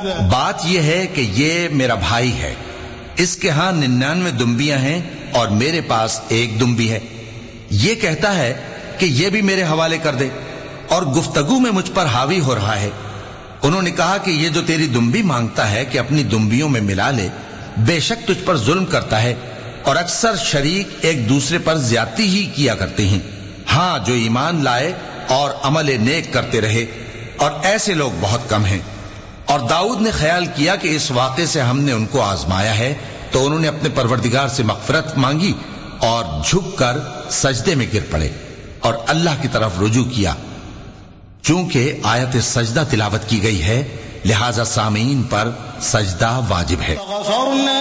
बात यह है कि ये मेरा भाई है, इसके यहां 99 दुम्बियां हैं और मेरे पास एक दुम्बी है। ये कहता है कि ये भी मेरे हवाले कर दे और गुफ्तगू में मुझ पर हावी हो रहा है। उन्होंने कहा कि ये जो तेरी दुम्बी मांगता है कि अपनी दुम्बियों में मिला ले, बेशक तुझ पर जुल्म करता है और अक्सर शरीक एक दूसरे पर ज्यादती ही किया करते हैं। हां, जो ईमान लाए और अमल नेक करते रहे, और ऐसे लोग बहुत कम हैं। और दाऊद ने ख्याल किया कि इस वाक़े से हमने उनको आजमाया है, तो उन्होंने अपने परवरदिगार से मग़फ़िरत मांगी और झुककर सजदे में गिर पड़े और अल्लाह की तरफ रुजू किया। चूंकि आयत सजदा तिलावत की गई है, लिहाजा सामीन पर सजदा वाजिब है।